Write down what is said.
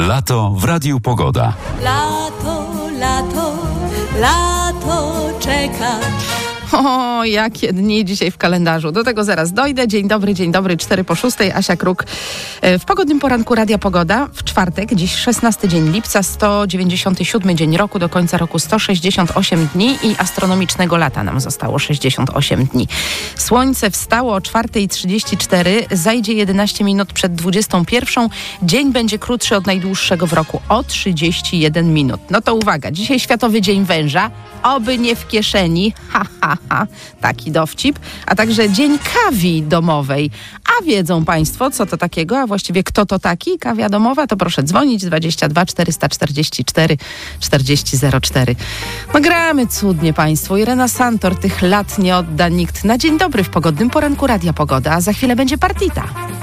Lato w Radiu Pogoda. Lato, lato, lato czeka. O, jakie dni dzisiaj w kalendarzu. Do tego zaraz dojdę. Dzień dobry, 4 po 6. Asia Kruk w pogodnym poranku Radia Pogoda. W czwartek, dziś 16 dzień lipca, 197 dzień roku, do końca roku 168 dni i astronomicznego lata nam zostało 68 dni. Słońce wstało o 4:34, zajdzie 11 minut przed 21. Dzień będzie krótszy od najdłuższego w roku o 31 minut. No to uwaga, dzisiaj Światowy Dzień Węża, oby nie w kieszeni, taki dowcip, a także Dzień Kawi Domowej. A wiedzą Państwo, co to takiego, a właściwie kto to taki? Kawia domowa? To proszę dzwonić 22 444 4004. No gramy cudnie Państwu. Irena Santor tych lat nie odda nikt. Na dzień dobry w pogodnym poranku Radia Pogoda, a za chwilę będzie partita.